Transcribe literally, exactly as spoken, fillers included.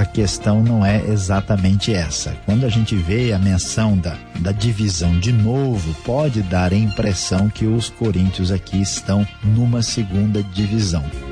a questão não é exatamente essa. Quando a gente vê a menção da, da divisão de novo, pode dar a impressão que os coríntios aqui estão numa segunda divisão.